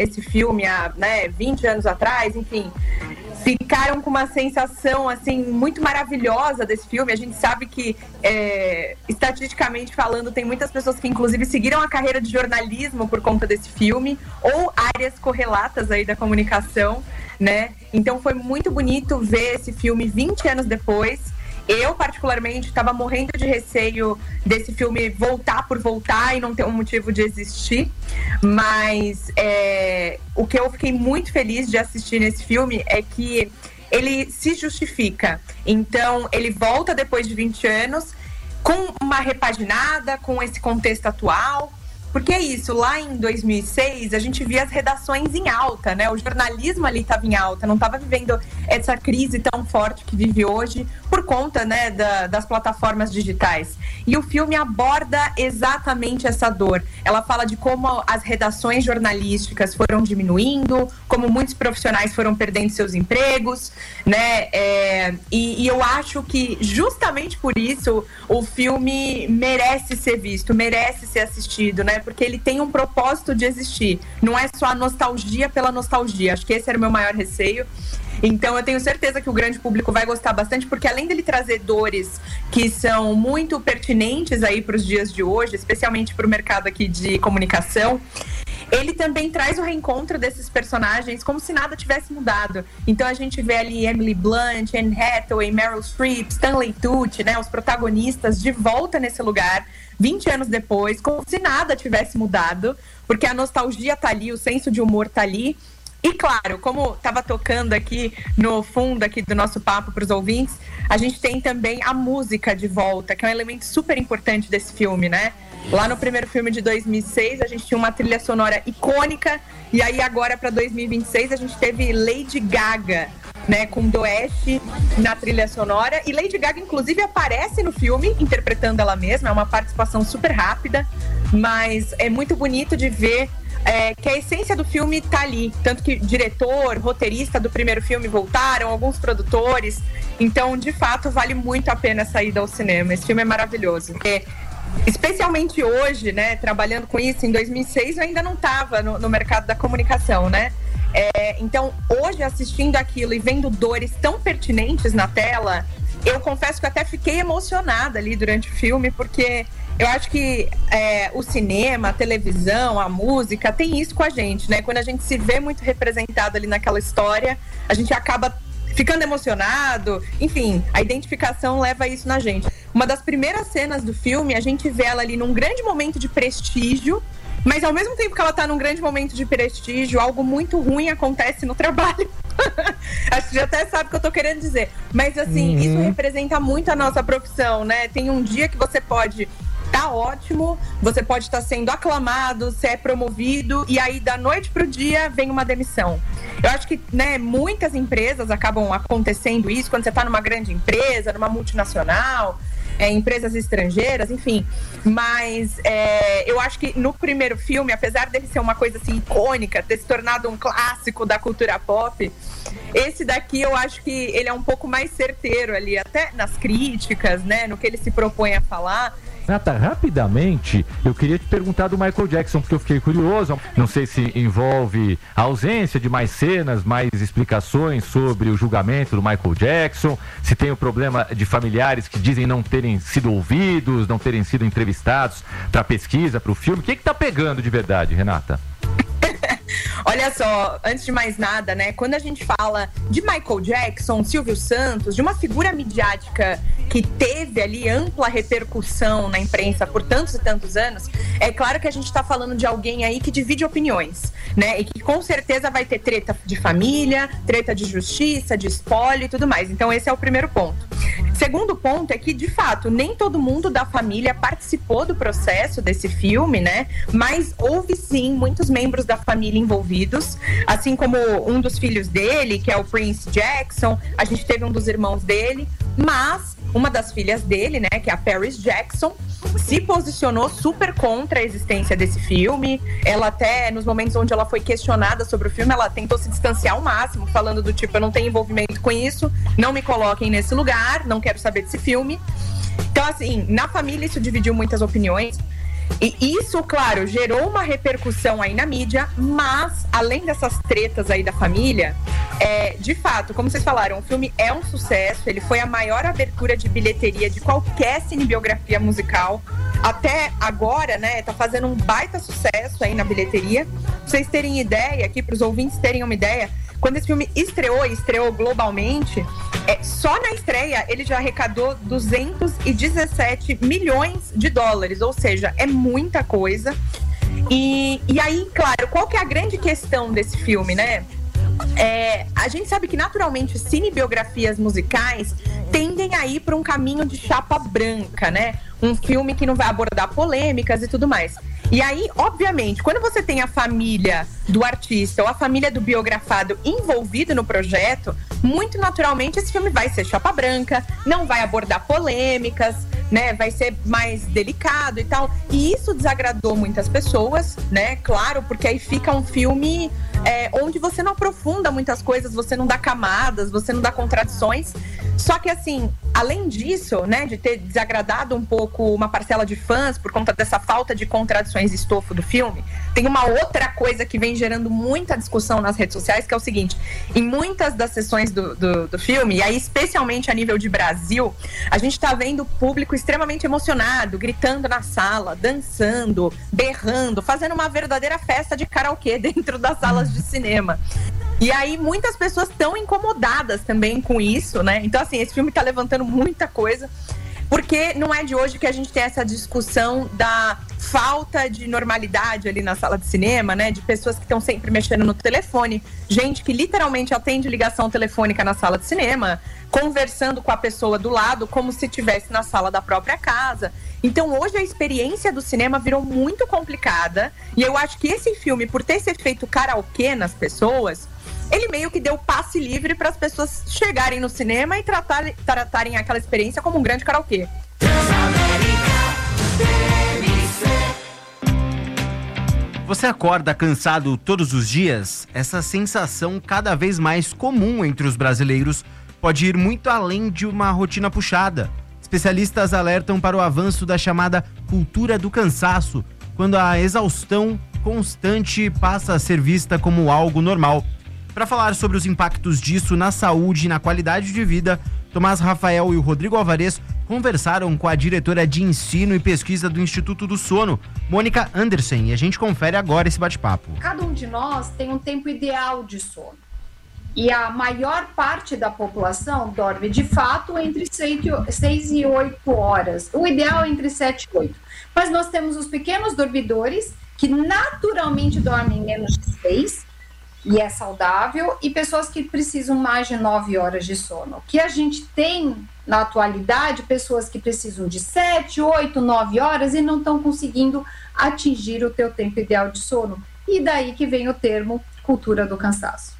esse filme há 20 anos atrás, enfim, ficaram com uma sensação assim muito maravilhosa desse filme. A gente sabe que, estatisticamente falando, tem muitas pessoas que inclusive seguiram a carreira de jornalismo por conta desse filme, ou áreas correlatas aí da comunicação, né? Então foi muito bonito ver esse filme 20 anos depois. Eu, particularmente, estava morrendo de receio desse filme voltar por voltar e não ter um motivo de existir. Mas o que eu fiquei muito feliz de assistir nesse filme é que ele se justifica. Então, ele volta depois de 20 anos com uma repaginada, com esse contexto atual. Porque é isso, lá em 2006, a gente via as redações em alta, né? O jornalismo ali estava em alta, não estava vivendo essa crise tão forte que vive hoje por conta, né, das plataformas digitais. E o filme aborda exatamente essa dor. Ela fala de como as redações jornalísticas foram diminuindo, como muitos profissionais foram perdendo seus empregos, né? E eu acho que justamente por isso o filme merece ser visto, merece ser assistido, né? Porque ele tem um propósito de existir. Não é só a nostalgia pela nostalgia. Acho que esse era o meu maior receio. Então eu tenho certeza que o grande público vai gostar bastante, porque além dele trazer dores que são muito pertinentes aí para os dias de hoje, especialmente para o mercado aqui de comunicação, ele também traz o reencontro desses personagens como se nada tivesse mudado. Então a gente vê ali Emily Blunt, Anne Hathaway, Meryl Streep, Stanley Tucci, né, os protagonistas de volta nesse lugar 20 anos depois, como se nada tivesse mudado, porque a nostalgia tá ali, o senso de humor tá ali. E claro, como estava tocando aqui no fundo aqui do nosso papo para os ouvintes, a gente tem também a música de volta, que é um elemento super importante desse filme, né? Lá no primeiro filme de 2006, a gente tinha uma trilha sonora icônica, e aí agora para 2026 a gente teve Lady Gaga, né, com Doeste na trilha sonora, e Lady Gaga inclusive aparece no filme interpretando ela mesma, é uma participação super rápida, mas é muito bonito de ver que a essência do filme tá ali, tanto que diretor, roteirista do primeiro filme voltaram, alguns produtores, então de fato vale muito a pena sair ao cinema. Esse filme é maravilhoso, especialmente hoje, né, trabalhando com isso. Em 2006 eu ainda não estava no mercado da comunicação, né, então hoje assistindo aquilo e vendo dores tão pertinentes na tela, eu confesso que eu até fiquei emocionada ali durante o filme, porque eu acho que o cinema, a televisão, a música tem isso com a gente, né? Quando a gente se vê muito representado ali naquela história, a gente acaba ficando emocionado. Enfim, a identificação leva isso na gente. Uma das primeiras cenas do filme, a gente vê ela ali num grande momento de prestígio, mas ao mesmo tempo que ela tá num grande momento de prestígio, algo muito ruim acontece no trabalho. Acho que já até sabe o que eu tô querendo dizer. Mas assim, isso representa muito a nossa profissão, né? Tem um dia que você pode tá ótimo, você pode estar sendo aclamado, ser promovido, e aí da noite pro dia vem uma demissão. Eu acho que, né, muitas empresas acabam acontecendo isso quando você tá numa grande empresa, numa multinacional, empresas estrangeiras, enfim. Mas eu acho que no primeiro filme, apesar dele ser uma coisa assim icônica, ter se tornado um clássico da cultura pop, esse daqui eu acho que ele é um pouco mais certeiro ali, até nas críticas, né, no que ele se propõe a falar. Renata, rapidamente, eu queria te perguntar do Michael Jackson, porque eu fiquei curioso. Não sei se envolve a ausência de mais cenas, mais explicações sobre o julgamento do Michael Jackson, se tem o problema de familiares que dizem não terem sido ouvidos, não terem sido entrevistados para pesquisa, para o filme. O que tá pegando de verdade, Renata? Olha só, antes de mais nada, né, quando a gente fala de Michael Jackson, Silvio Santos, de uma figura midiática que teve ali ampla repercussão na imprensa por tantos e tantos anos, é claro que a gente está falando de alguém aí que divide opiniões, né, e que com certeza vai ter treta de família, treta de justiça, de espólio e tudo mais. Então esse é o primeiro ponto. Segundo ponto é que, de fato, nem todo mundo da família participou do processo desse filme, né, mas houve sim muitos membros da família envolvidos, assim como um dos filhos dele, que é o Prince Jackson, a gente teve um dos irmãos dele, mas uma das filhas dele, né, que é a Paris Jackson, se posicionou super contra a existência desse filme. Ela até, nos momentos onde ela foi questionada sobre o filme, ela tentou se distanciar ao máximo, falando do tipo, eu não tenho envolvimento com isso, não me coloquem nesse lugar, não quero saber desse filme. Então, assim, na família isso dividiu muitas opiniões. E isso, claro, gerou uma repercussão aí na mídia, mas, além dessas tretas aí da família, de fato, como vocês falaram, o filme é um sucesso, ele foi a maior abertura de bilheteria de qualquer cinebiografia musical. Até agora, né, tá fazendo um baita sucesso aí na bilheteria. Pra vocês terem ideia, aqui para os ouvintes terem uma ideia, quando esse filme estreou globalmente, só na estreia ele já arrecadou 217 milhões de dólares, ou seja, é muita coisa. E aí, claro, qual que é a grande questão desse filme, né? A gente sabe que naturalmente cinebiografias musicais tendem a ir para um caminho de chapa branca, né? Um filme que não vai abordar polêmicas e tudo mais. E aí, obviamente, quando você tem a família do artista ou a família do biografado envolvido no projeto, muito naturalmente esse filme vai ser chapa branca, não vai abordar polêmicas, né? Vai ser mais delicado e tal. E isso desagradou muitas pessoas, né? Claro, porque aí fica um filme onde você não aprofunda muitas coisas, você não dá camadas, você não dá contradições. Só que assim, além disso, né, de ter desagradado um pouco uma parcela de fãs por conta dessa falta de contradições e estofo do filme, tem uma outra coisa que vem gerando muita discussão nas redes sociais, que é o seguinte: em muitas das sessões do filme, e aí especialmente a nível de Brasil, a gente tá vendo o público extremamente emocionado, gritando na sala, dançando, berrando, fazendo uma verdadeira festa de karaokê dentro das salas de cinema. E aí muitas pessoas estão incomodadas também com isso, né? Então assim, esse filme tá levantando muita coisa, porque não é de hoje que a gente tem essa discussão da falta de normalidade ali na sala de cinema, né? De pessoas que estão sempre mexendo no telefone, gente que literalmente atende ligação telefônica na sala de cinema, conversando com a pessoa do lado como se estivesse na sala da própria casa. Então hoje a experiência do cinema virou muito complicada, e eu acho que esse filme, por ter esse efeito karaokê nas pessoas, ele meio que deu passe livre para as pessoas chegarem no cinema e tratarem aquela experiência como um grande karaokê. Você acorda cansado todos os dias? Essa sensação cada vez mais comum entre os brasileiros pode ir muito além de uma rotina puxada. Especialistas alertam para o avanço da chamada cultura do cansaço, quando a exaustão constante passa a ser vista como algo normal. Para falar sobre os impactos disso na saúde e na qualidade de vida, Tomás Rafael e o Rodrigo Alvarez conversaram com a diretora de ensino e pesquisa do Instituto do Sono, Mônica Andersen, e a gente confere agora esse bate-papo. Cada um de nós tem um tempo ideal de sono. E a maior parte da população dorme, de fato, entre 6 e 8 horas. O ideal é entre 7 e 8. Mas nós temos os pequenos dormidores, que naturalmente dormem menos de 6, e é saudável, e pessoas que precisam mais de 9 horas de sono. O que a gente tem, na atualidade, pessoas que precisam de 7, 8, 9 horas e não estão conseguindo atingir o teu tempo ideal de sono. E daí que vem o termo cultura do cansaço.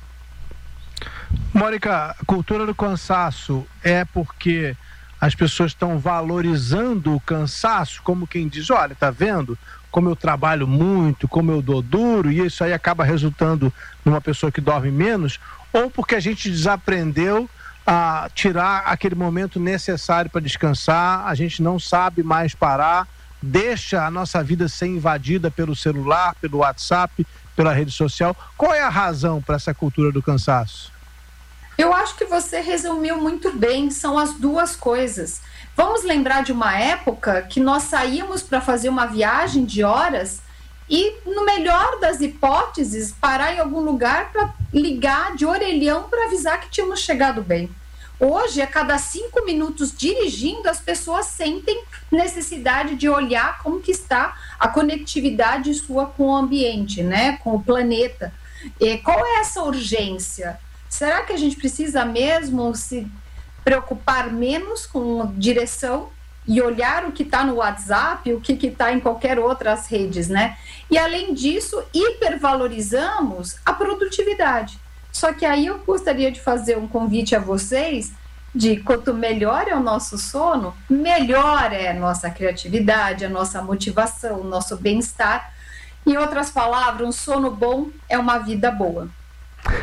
Mônica, cultura do cansaço é porque as pessoas estão valorizando o cansaço, como quem diz, olha, tá vendo como eu trabalho muito, como eu dou duro, e isso aí acaba resultando numa pessoa que dorme menos, ou porque a gente desaprendeu a tirar aquele momento necessário para descansar, a gente não sabe mais parar, deixa a nossa vida ser invadida pelo celular, pelo WhatsApp, pela rede social. Qual é a razão para essa cultura do cansaço? Eu acho que você resumiu muito bem, são as duas coisas. Vamos lembrar de uma época que nós saímos para fazer uma viagem de horas e, no melhor das hipóteses, parar em algum lugar para ligar de orelhão para avisar que tínhamos chegado bem. Hoje, a cada 5 minutos dirigindo, as pessoas sentem necessidade de olhar como que está a conectividade sua com o ambiente, né, com o planeta. E qual é essa urgência? Será que a gente precisa mesmo se preocupar menos com direção e olhar o que está no WhatsApp, o que está em qualquer outras redes, né? E além disso, hipervalorizamos a produtividade. Só que aí eu gostaria de fazer um convite a vocês de quanto melhor é o nosso sono, melhor é a nossa criatividade, a nossa motivação, o nosso bem-estar. Em outras palavras, um sono bom é uma vida boa.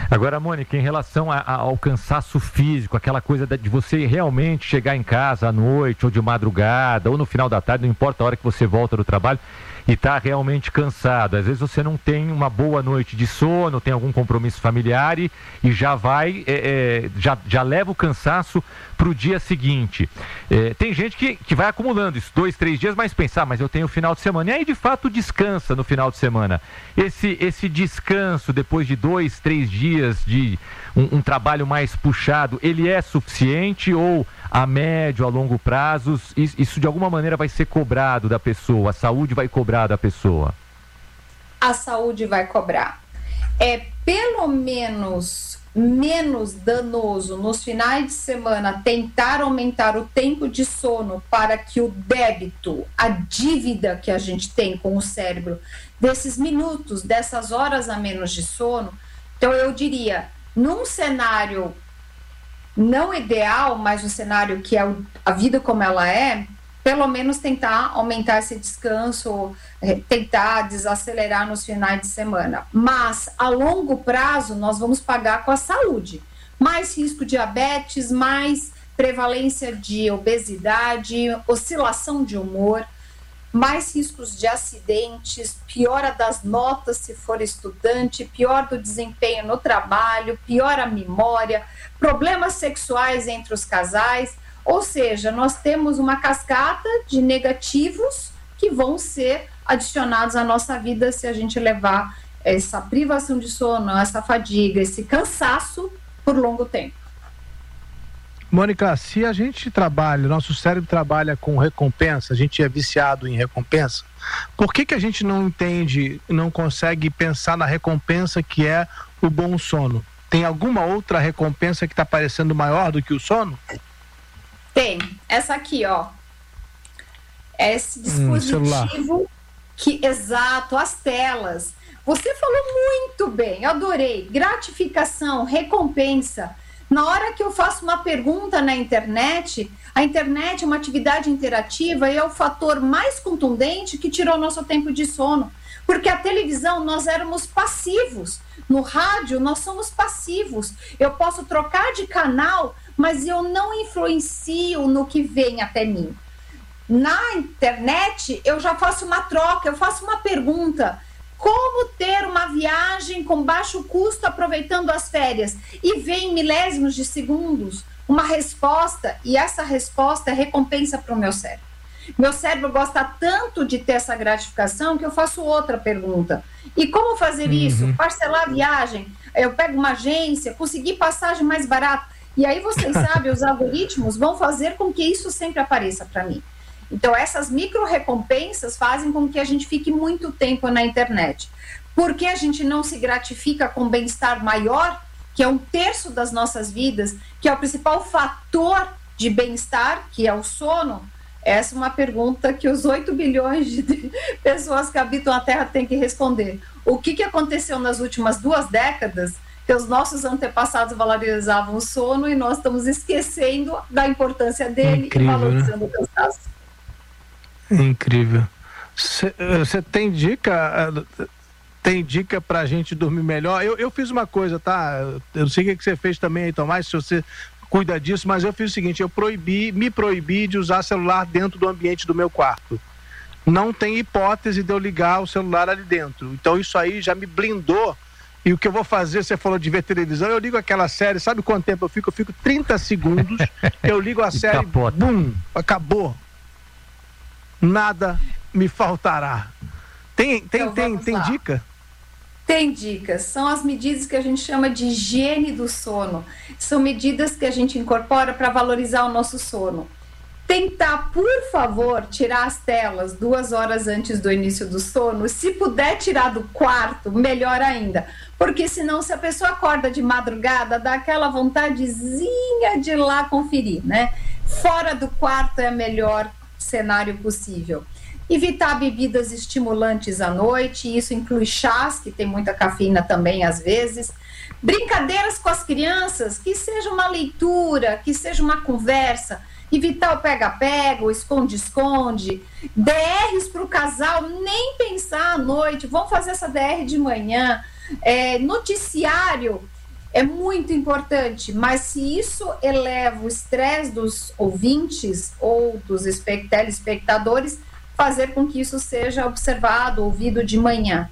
Agora, Mônica, em relação ao cansaço físico, aquela coisa de você realmente chegar em casa à noite, ou de madrugada, ou no final da tarde, não importa a hora que você volta do trabalho, e está realmente cansado. Às vezes você não tem uma boa noite de sono, tem algum compromisso familiar e já vai, já leva o cansaço para o dia seguinte. Tem gente que vai acumulando isso, 2, 3 dias, mas pensar, mas eu tenho o final de semana. E aí, de fato, descansa no final de semana. Esse descanso, depois de 2, 3 dias de um trabalho mais puxado, ele é suficiente ou a médio, a longo prazo, isso de alguma maneira vai ser cobrado da pessoa, a saúde vai cobrar da pessoa? A saúde vai cobrar. É pelo menos danoso nos finais de semana tentar aumentar o tempo de sono para que o débito, a dívida que a gente tem com o cérebro, desses minutos, dessas horas a menos de sono. Então eu diria, num cenário não ideal, mas um cenário que é a vida como ela é, pelo menos tentar aumentar esse descanso, tentar desacelerar nos finais de semana. Mas, a longo prazo, nós vamos pagar com a saúde. Mais risco de diabetes, mais prevalência de obesidade, oscilação de humor, mais riscos de acidentes, piora das notas se for estudante, pior do desempenho no trabalho, pior a memória, problemas sexuais entre os casais. Ou seja, nós temos uma cascata de negativos que vão ser adicionados à nossa vida se a gente levar essa privação de sono, essa fadiga, esse cansaço por longo tempo. Mônica, se a gente trabalha, nosso cérebro trabalha com recompensa, a gente é viciado em recompensa, por que a gente não entende, não consegue pensar na recompensa que é o bom sono? Tem alguma outra recompensa que está parecendo maior do que o sono? Tem. Essa aqui, ó. Esse dispositivo que, exato, as telas. Você falou muito bem, adorei. Gratificação, recompensa. Na hora que eu faço uma pergunta na internet, a internet é uma atividade interativa e é o fator mais contundente que tirou nosso tempo de sono. Porque a televisão, nós éramos passivos. No rádio, nós somos passivos. Eu posso trocar de canal, mas eu não influencio no que vem até mim. Na internet, eu já faço uma troca, eu faço uma pergunta. Como ter uma viagem com baixo custo aproveitando as férias? E vem milésimos de segundos uma resposta, e essa resposta é recompensa para o meu cérebro. Meu cérebro gosta tanto de ter essa gratificação que eu faço outra pergunta. E como fazer isso? Parcelar a viagem? Eu pego uma agência, conseguir passagem mais barata. E aí vocês sabem, os algoritmos vão fazer com que isso sempre apareça para mim. Então essas micro-recompensas fazem com que a gente fique muito tempo na internet. Porque a gente não se gratifica com bem-estar maior, que é 1/3 das nossas vidas, que é o principal fator de bem-estar, que é o sono? Essa é uma pergunta que os 8 bilhões de pessoas que habitam a Terra têm que responder. O que aconteceu nas últimas 2 décadas que os nossos antepassados valorizavam o sono e nós estamos esquecendo da importância dele. Incrível, e valorizando, né? O cansaço. Incrível. Você tem dica? Tem dica pra gente dormir melhor? Eu fiz uma coisa, tá? Eu não sei o que você fez também aí, Tomás, se você cuida disso, mas eu fiz o seguinte, eu me proibi de usar celular dentro do ambiente do meu quarto. Não tem hipótese de eu ligar o celular ali dentro. Então isso aí já me blindou. E o que eu vou fazer, você falou de ver televisão, eu ligo aquela série, sabe quanto tempo eu fico? Eu fico 30 segundos, eu ligo a série, bum, acabou. Nada me faltará. Tem dica? Tem dicas. São as medidas que a gente chama de higiene do sono. São medidas que a gente incorpora para valorizar o nosso sono. Tentar, por favor, tirar as telas 2 horas antes do início do sono. Se puder tirar do quarto, melhor ainda. Porque senão, se a pessoa acorda de madrugada, dá aquela vontadezinha de ir lá conferir, né? Fora do quarto é o melhor cenário possível. Evitar bebidas estimulantes à noite, isso inclui chás, que tem muita cafeína também às vezes. Brincadeiras com as crianças, que seja uma leitura, que seja uma conversa. Evitar o pega-pega, o esconde-esconde. DRs para o casal, nem pensar à noite, vamos fazer essa DR de manhã. Noticiário, é muito importante, mas se isso eleva o estresse dos ouvintes ou dos telespectadores, fazer com que isso seja observado, ouvido de manhã.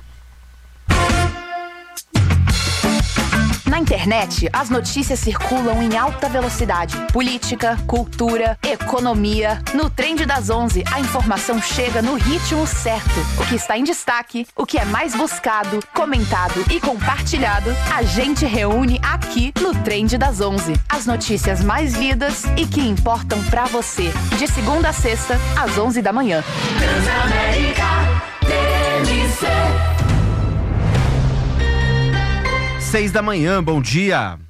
Na internet, as notícias circulam em alta velocidade. Política, cultura, economia. No Trend das 11, a informação chega no ritmo certo. O que está em destaque, o que é mais buscado, comentado e compartilhado, a gente reúne aqui no Trend das 11. As notícias mais lidas e que importam pra você. De segunda a sexta, às 11 da manhã. Transamérica TLC. 6 da manhã, bom dia.